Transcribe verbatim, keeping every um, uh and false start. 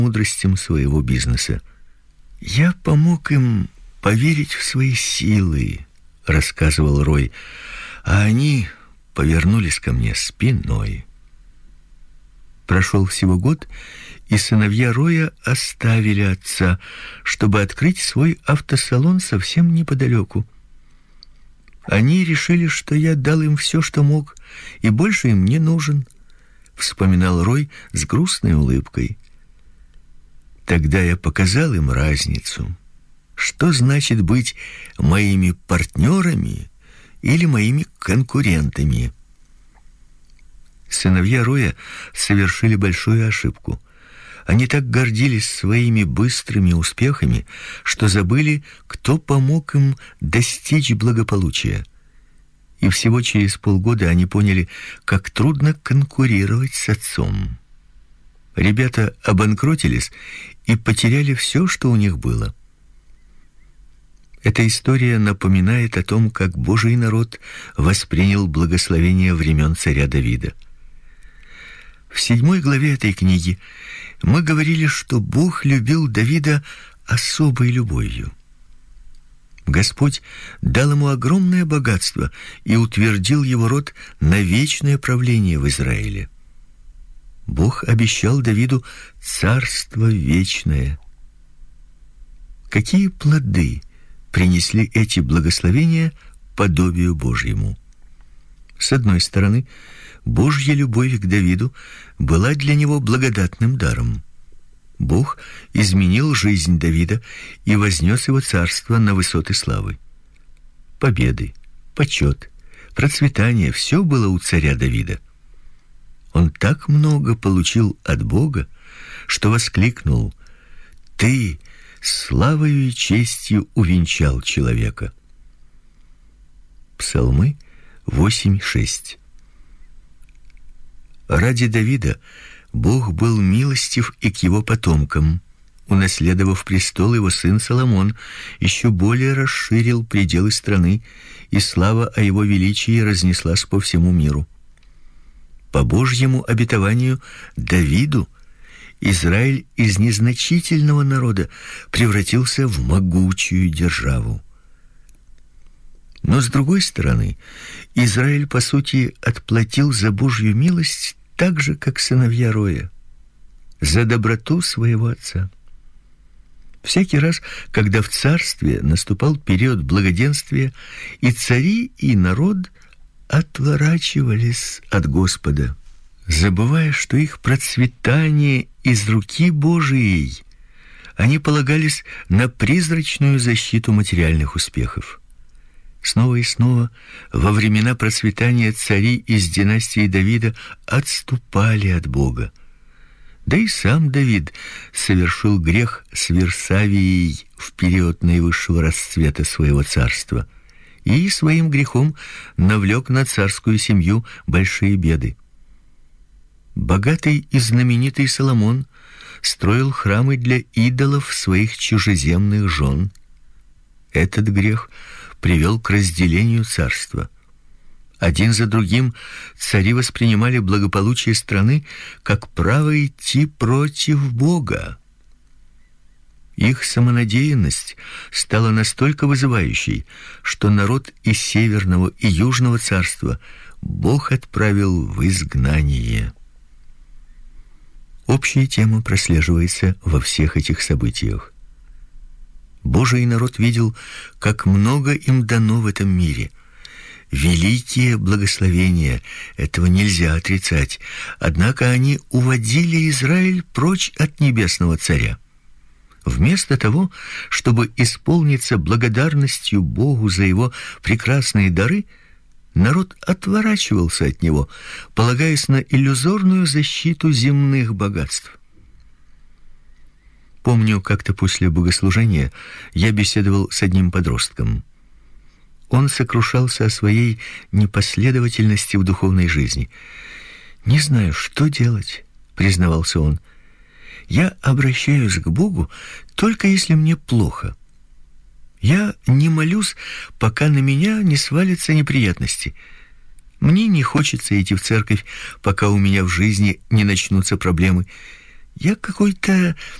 мудростям своего бизнеса. Я помог им поверить в свои силы, рассказывал Рой, а они повернулись ко мне спиной. Прошел всего год, и сыновья Роя оставили отца, чтобы открыть свой автосалон совсем неподалеку. Они решили, что я дал им все, что мог, и больше им не нужен, вспоминал Рой с грустной улыбкой. Тогда я показал им разницу. Что значит быть моими партнерами или моими конкурентами? Сыновья Роя совершили большую ошибку. Они так гордились своими быстрыми успехами, что забыли, кто помог им достичь благополучия. И всего через полгода они поняли, как трудно конкурировать с отцом. Ребята обанкротились и потеряли все, что у них было. Эта история напоминает о том, как Божий народ воспринял благословение времен царя Давида. В седьмой главе этой книги мы говорили, что Бог любил Давида особой любовью. Господь дал ему огромное богатство и утвердил его род на вечное правление в Израиле. Бог обещал Давиду царство вечное. Какие плоды принесли эти благословения подобию Божьему? С одной стороны, Божья любовь к Давиду была для него благодатным даром. Бог изменил жизнь Давида и вознес его царство на высоты славы. Победы, почет, процветание — все было у царя Давида. Он так много получил от Бога, что воскликнул: «Ты славою и честью увенчал человека». Псалмы восемь шесть. Ради Давида Бог был милостив и к его потомкам. Унаследовав престол, его сын Соломон еще более расширил пределы страны, и слава о его величии разнеслась по всему миру. По Божьему обетованию Давиду Израиль из незначительного народа превратился в могучую державу. Но с другой стороны, Израиль по сути отплатил за Божью милость так же, как сыновья Роя, за доброту своего отца. Всякий раз, когда в царстве наступал период благоденствия, и цари, и народ отворачивались от Господа, забывая, что их процветание из руки Божией, они полагались на призрачную защиту материальных успехов. Снова и снова во времена процветания цари из династии Давида отступали от Бога. Да и сам Давид совершил грех с Версавией в период наивысшего расцвета своего царства и своим грехом навлек на царскую семью большие беды. Богатый и знаменитый Соломон строил храмы для идолов своих чужеземных жен. Этот грех привел к разделению царства. Один за другим цари воспринимали благополучие страны как право идти против Бога. Их самонадеянность стала настолько вызывающей, что народ из северного и южного царства Бог отправил в изгнание. Общая тема прослеживается во всех этих событиях. Божий народ видел, как много им дано в этом мире. Великие благословения, этого нельзя отрицать. Однако они уводили Израиль прочь от небесного царя. Вместо того, чтобы исполниться благодарностью Богу за его прекрасные дары, народ отворачивался от него, полагаясь на иллюзорную защиту земных богатств. Помню, как-то после богослужения я беседовал с одним подростком. Он сокрушался о своей непоследовательности в духовной жизни. «Не знаю, что делать», — признавался он. «Я обращаюсь к Богу только если мне плохо. Я не молюсь, пока на меня не свалятся неприятности. Мне не хочется идти в церковь, пока у меня в жизни не начнутся проблемы. Я какой-то